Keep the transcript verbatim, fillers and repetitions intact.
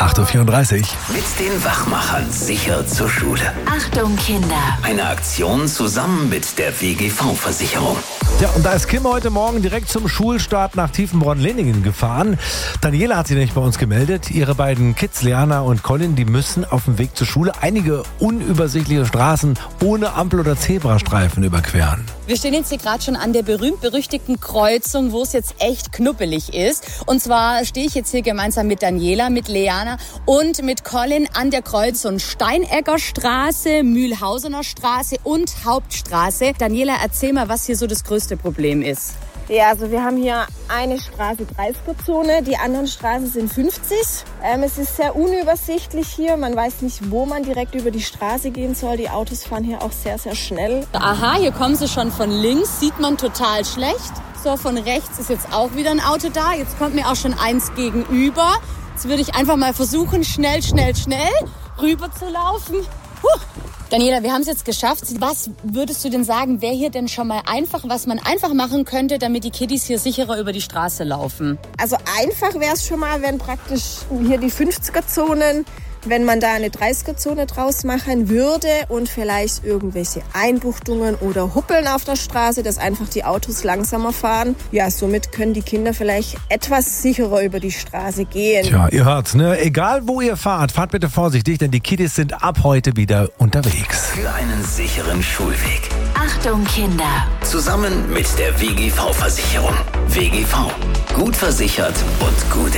acht Uhr vierunddreißig. Mit den Wachmachern sicher zur Schule. Achtung Kinder. Eine Aktion zusammen mit der W G V-Versicherung. Ja, und da ist Kim heute Morgen direkt zum Schulstart nach Tiefenbronn-Leningen gefahren. Daniela hat sich nämlich bei uns gemeldet. Ihre beiden Kids, Leana und Colin, die müssen auf dem Weg zur Schule einige unübersichtliche Straßen ohne Ampel oder Zebrastreifen überqueren. Wir stehen jetzt hier gerade schon an der berühmt-berüchtigten Kreuzung, wo es jetzt echt knuppelig ist. Und zwar stehe ich jetzt hier gemeinsam mit Daniela, mit Leana und mit Colin an der Kreuzung Steinegger Straße, Mühlhausener Straße und Hauptstraße. Daniela, erzähl mal, was hier so das größte Problem ist. Ja, also wir haben hier eine Straße dreißiger-Zone, die anderen Straßen sind fünfzig. Ähm, es ist sehr unübersichtlich hier, man weiß nicht, wo man direkt über die Straße gehen soll. Die Autos fahren hier auch sehr, sehr schnell. Aha, hier kommen sie schon von links, sieht man total schlecht. So, von rechts ist jetzt auch wieder ein Auto da. Jetzt kommt mir auch schon eins gegenüber. Jetzt würde ich einfach mal versuchen, schnell, schnell, schnell rüber zu laufen. Huh. Daniela, wir haben es jetzt geschafft. Was würdest du denn sagen, wäre hier denn schon mal einfach, was man einfach machen könnte, damit die Kiddies hier sicherer über die Straße laufen? Also einfach wäre es schon mal, wenn praktisch hier die fünfziger-Zonen, wenn man da eine dreißiger-Zone draus machen würde und vielleicht irgendwelche Einbuchtungen oder Huppeln auf der Straße, dass einfach die Autos langsamer fahren. Ja, somit können die Kinder vielleicht etwas sicherer über die Straße gehen. Tja, ihr hört's, ne? Egal wo ihr fahrt, fahrt bitte vorsichtig, denn die Kiddies sind ab heute wieder unterwegs. Für einen sicheren Schulweg. Achtung Kinder. Zusammen mit der W G V-Versicherung. W G V. Gut versichert und gut